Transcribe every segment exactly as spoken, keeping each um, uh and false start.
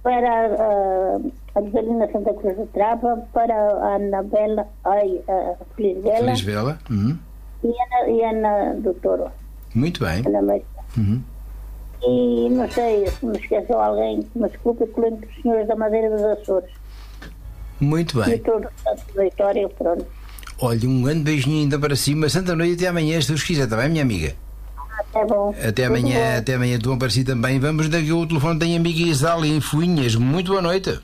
para a, a Rosalina Santa Cruz da Trava, para a Anabela, ai, a Feliz Vela, Feliz Vela. Uhum. e a e a Ana Doutora. Muito bem. Ana Maria. Uhum. E não sei se me esqueceu alguém, que me desculpe, incluindo os senhores da Madeira dos Açores. Muito E bem. todo o Santo da Vitória, pronto. Olha, um grande beijinho ainda para cima. Santa noite, até amanhã, se Deus quiser, está bem, minha amiga? Até bom. Até Tudo amanhã, bom. até amanhã, tu para si também. Vamos daqui ao telefone, tem a amiga Isália em Fuinhas. Muito boa noite.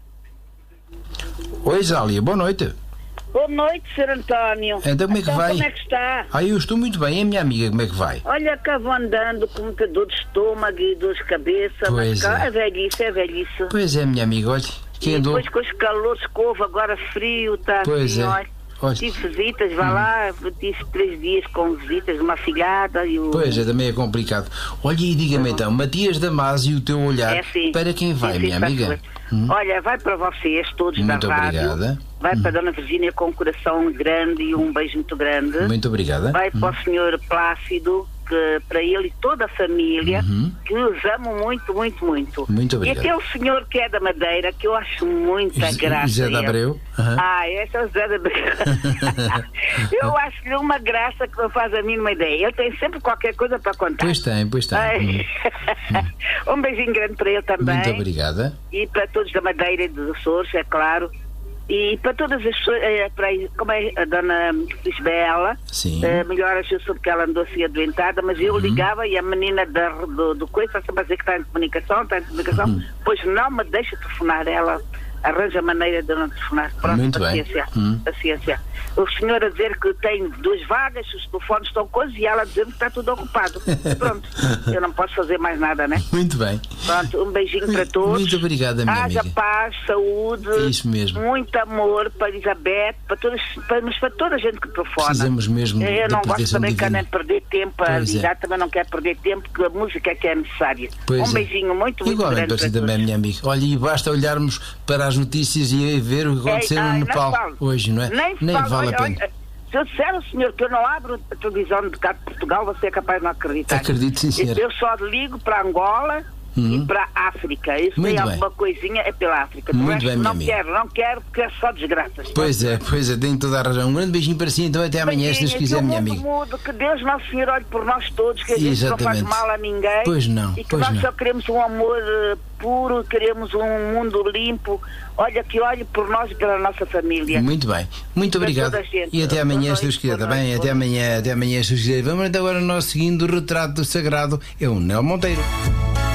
Oi, Isália, boa noite. Boa noite, senhor António. Então como é que vai? Como é que está? Ah, eu estou muito bem, e a minha amiga, como é que vai? Olha, cá vou andando com muita dor de estômago e dor de cabeça, Pois mas cá é. é velhice, é velhice. Pois é, minha amiga, olha, quem E andou... depois com os calores, couve, agora frio, está Pois assim, é. olha. Olha. Tive visitas, vá lá, tive três dias com visitas de uma afilhada e o... Pois é, também é complicado. Olha e diga-me então, Matias Damasio, o teu olhar, É assim. para quem vai, Sim, sim, minha está amiga? certo. Hum? Olha, vai para vocês, todos Muito da rádio. obrigada. Vai para a Dona Virgínia com um coração grande e um beijo muito grande. Muito obrigada. Vai Hum. para o senhor Plácido, que, para ele e toda a família, Uhum. que os amo muito, muito, muito. Muito E obrigado. aquele senhor que é da Madeira, que eu acho muita José- graça. José de ele. Abreu? Aham. Ah, esse é o José de Abreu. Eu acho-lhe uma graça que não faz a mínima ideia. Ele tem sempre qualquer coisa para contar. Pois tem, pois tem. Ai. Hum. Um beijinho grande para ele também. Muito obrigada. E para todos da Madeira e dos Açores, é claro. E para todas as pessoas, eh, para, como é a dona Lisbela, Sim. eh, melhoras, eu soube que ela andou assim adoentada, mas eu ligava e a menina da, do, do coisa sempre a dizer que está em comunicação, está em comunicação, Uhum. pois não me deixa telefonar, ela arranja maneira de não telefonar. Pronto, Muito bem. paciência, Hum. paciência. O senhor a dizer que tem duas vagas, os telefones estão coisas, e ela a dizer que está tudo ocupado. Pronto, eu não posso fazer mais nada, né? Muito bem. Pronto, um beijinho para todos. Muito obrigada, minha Haja amiga. paz, saúde, Isso mesmo. muito amor para Elizabeth, para, todas, para, mas para toda a gente que telefona. Precisamos mesmo Eu da não gosto proteção também que divina. andem a perder tempo a Pois é. ligar, também não quero perder tempo, porque a música é que é necessária. Pois um é. beijinho muito, muito Igualmente grande para si para também, todos. minha amiga. Olha, e basta olharmos para as notícias e ver o que aconteceu Ei, no ai, Nepal nem falo. hoje, não é? Nem, Nem falo, vale olha, a pena. olha, se eu disser ao senhor que eu não abro a televisão de cá de Portugal, você é capaz de não acreditar. Acredito, sim, senhora. Eu só ligo para Angola Uhum. e para a África. Isso Muito tem bem. alguma coisinha, é pela África. Muito Do resto, bem, minha não amiga. quero, não quero, porque é só desgraças. Pois é, pois é, tem toda a razão. Um grande beijinho para si, então até amanhã, se Deus Beijinho, quiser, que o minha mundo amiga. mude, que Deus Nosso Senhor olhe por nós todos, que a gente não faz Exatamente. mal a ninguém. Pois não, E que pois nós não. só queremos um amor eh, puro, queremos um mundo limpo. Olha, que olhe por nós e pela nossa família. Muito bem, muito Para obrigado. toda a gente. E até amanhã, Boa se Deus noite, quiser, está boa bem? noite, Até boa noite. amanhã, até amanhã, se Deus quiser. Vamos então agora ao nosso segundo retrato sagrado, é o Nel Monteiro.